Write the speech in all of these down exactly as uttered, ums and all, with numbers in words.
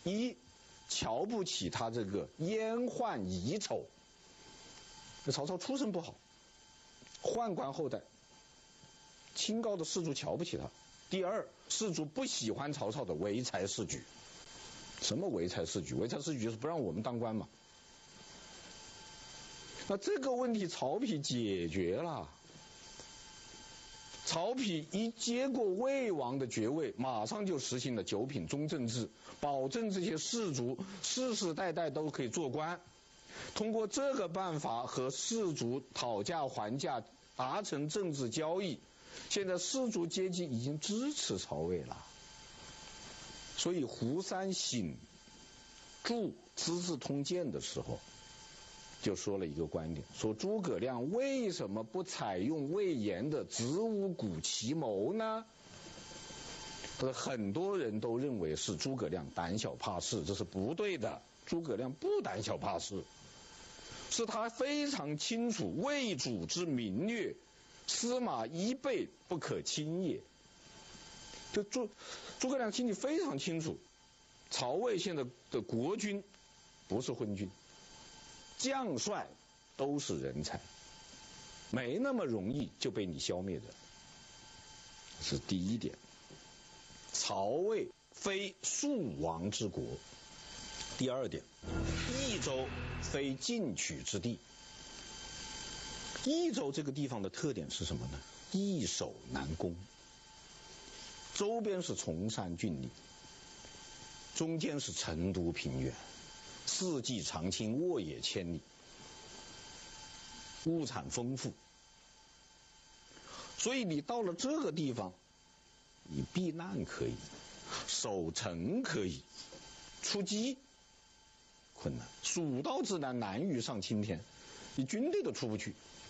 一，瞧不起他这个阉宦遗丑。那曹操出身不好，宦官后代，清高的士族瞧不起他。第二，士族不喜欢曹操的唯才是举。什么唯才是举？唯才是举就是不让我们当官嘛。那这个问题曹丕解决了。曹丕一接过魏王的爵位，马上就实行了九品中正制，保证这些士族世世代代都可以做官。通过这个办法和士族讨价还价，达成政治交易。现在士族阶级已经支持曹魏了。所以胡三省注《资治通鉴》的时候，就说了一个观点，说诸葛亮为什么不采用魏延的子午谷奇谋呢？他说很多人都认为是诸葛亮胆小怕事，这是不对的。诸葛亮不胆小怕事，是他非常清楚魏主之明略，司马懿备不可轻也。就诸诸葛亮心里非常清楚，曹魏现在的国君不是昏君，将帅都是人才，没那么容易就被你消灭的。是第一点，曹魏非庶王之国。第二点，益州非进取之地。益州这个地方的特点是什么呢？易守难攻，周边是崇山峻岭，中间是成都平原，四季常青，沃野千里，物产丰富。所以你到了这个地方，你避难可以，守城可以，出击困难。蜀道之难，难于上青天，你军队都出不去。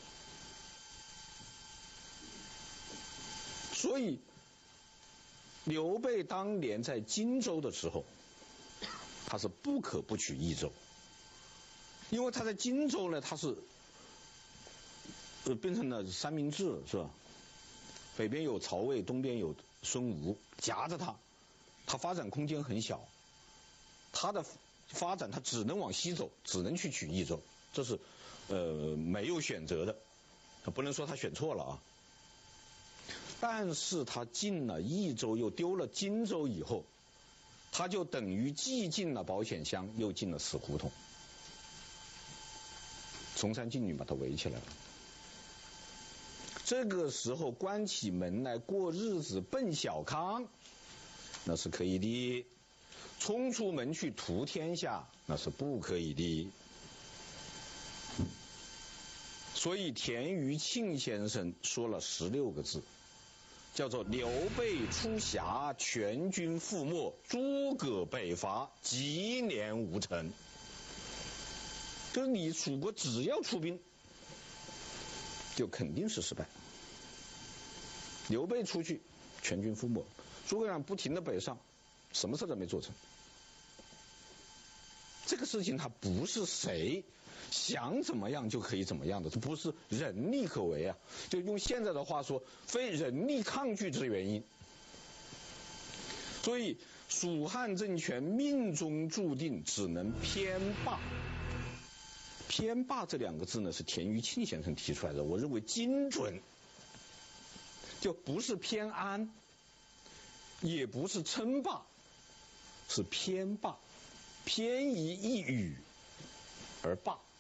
所以刘备当年在荆州的时候，他是不可不取益州，因为他在荆州呢，他是呃变成了三明治了，是吧？北边有曹魏，东边有孙吴，夹着他，他发展空间很小，他的发展他只能往西走，只能去取益州，这是呃没有选择的，不能说他选错了啊。但是他进了益州又丢了荆州以后，他就等于既进了保险箱又进了死胡同，崇山峻岭把他围起来了。这个时候关起门来过日子奔小康那是可以的，冲出门去图天下那是不可以的。所以田余庆先生说了十六个字，叫做刘备出峡，全军覆没，诸葛北伐，积年无成。就是你蜀国只要出兵就肯定是失败。刘备出去全军覆没，诸葛亮不停的北上，什么事都没做成。这个事情它不是谁想怎么样就可以怎么样的，这不是人力可为啊，就用现在的话说，非人力抗拒之原因。所以蜀汉政权命中注定只能偏霸。偏霸这两个字呢，是田余庆先生提出来的，我认为精准，就不是偏安，也不是称霸，是偏霸，偏移一隅而霸。